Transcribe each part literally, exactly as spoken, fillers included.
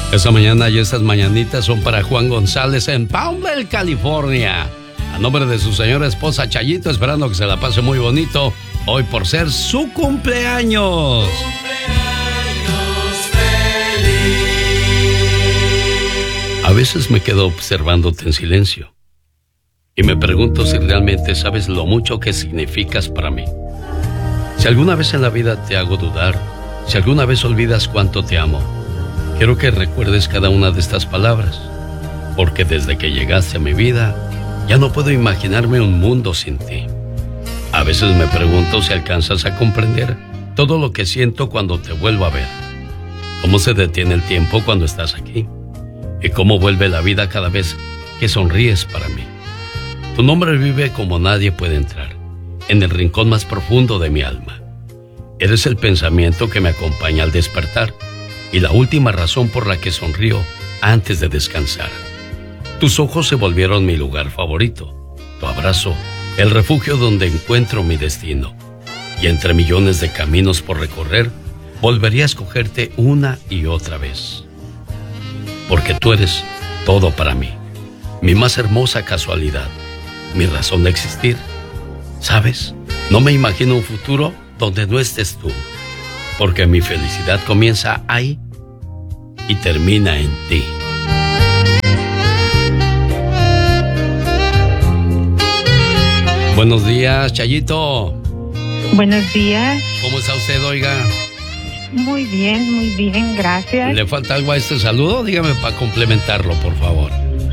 Esta mañana y estas mañanitas son para Juan González en Palmdale, California. A nombre de su señora esposa Chayito, esperando que se la pase muy bonito hoy por ser su cumpleaños. A veces me quedo observándote en silencio y me pregunto si realmente sabes lo mucho que significas para mí. Si alguna vez en la vida te hago dudar, si alguna vez olvidas cuánto te amo, quiero que recuerdes cada una de estas palabras, porque desde que llegaste a mi vida, ya no puedo imaginarme un mundo sin ti. A veces me pregunto si alcanzas a comprender todo lo que siento cuando te vuelvo a ver. Cómo se detiene el tiempo cuando estás aquí. Y cómo vuelve la vida cada vez que sonríes para mí. Tu nombre vive como nadie puede entrar, en el rincón más profundo de mi alma. Eres el pensamiento que me acompaña al despertar y la última razón por la que sonrío antes de descansar. Tus ojos se volvieron mi lugar favorito, tu abrazo, el refugio donde encuentro mi destino. Y entre millones de caminos por recorrer, volvería a escogerte una y otra vez. Porque tú eres todo para mí, mi más hermosa casualidad, mi razón de existir. ¿Sabes? No me imagino un futuro donde no estés tú, porque mi felicidad comienza ahí y termina en ti. Buenos días, Chayito. Buenos días. ¿Cómo está usted, oiga? Muy bien, muy bien, gracias. ¿Le falta algo a este saludo? Dígame para complementarlo, por favor.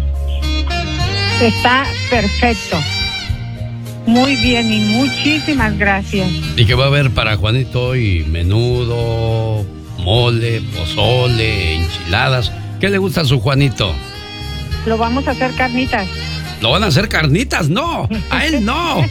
Está perfecto. Muy bien y muchísimas gracias. ¿Y qué va a haber para Juanito hoy? Menudo, mole, pozole, enchiladas. ¿Qué le gusta a su Juanito? Lo vamos a hacer carnitas. ¿Lo van a hacer carnitas? No, a él no.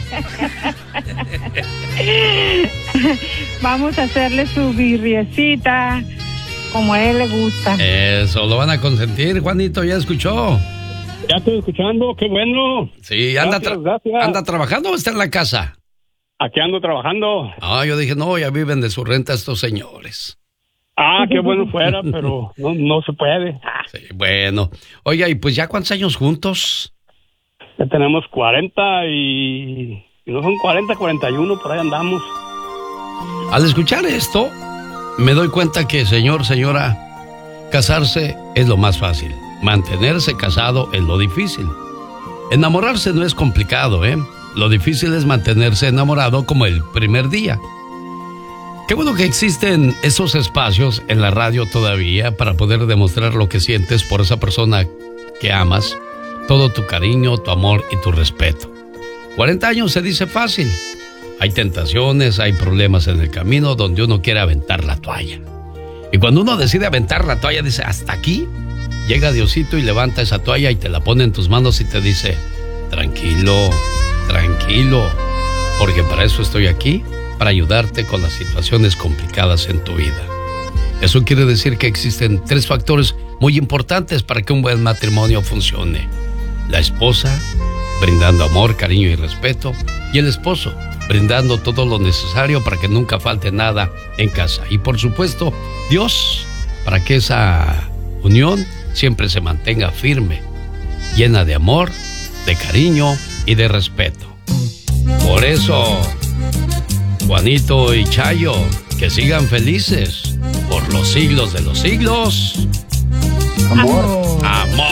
Vamos a hacerle su birriecita como a él le gusta. Eso, lo van a consentir, Juanito, ¿ya escuchó? Ya estoy escuchando, qué bueno. Sí, anda, gracias, tra- gracias. ¿anda trabajando o está en la casa? Aquí ando trabajando. Ah, yo dije, no, ya viven de su renta estos señores. Ah, qué bueno fuera, pero no, no se puede. Sí, bueno. Oiga, y pues ya cuántos años juntos. Ya tenemos cuarenta y... y no son cuarenta, cuarenta y uno, por ahí andamos. Al escuchar esto, me doy cuenta que, señor, señora, casarse es lo más fácil. Mantenerse casado es lo difícil. Enamorarse no es complicado, ¿eh? Lo difícil es mantenerse enamorado como el primer día. Qué bueno que existen esos espacios en la radio todavía para poder demostrar lo que sientes por esa persona que amas. Todo tu cariño, tu amor y tu respeto. cuarenta años se dice fácil. Hay tentaciones, hay problemas en el camino donde uno quiere aventar la toalla. Y cuando uno decide aventar la toalla, dice, hasta aquí. Llega Diosito y levanta esa toalla y te la pone en tus manos y te dice, tranquilo, tranquilo, porque para eso estoy aquí, para ayudarte con las situaciones complicadas en tu vida. Eso quiere decir que existen tres factores muy importantes para que un buen matrimonio funcione. La esposa, brindando amor, cariño y respeto, y el esposo, brindando todo lo necesario para que nunca falte nada en casa. Y por supuesto, Dios, para que esa unión siempre se mantenga firme, llena de amor, de cariño y de respeto. Por eso, Juanito y Chayo, que sigan felices por los siglos de los siglos. Amor.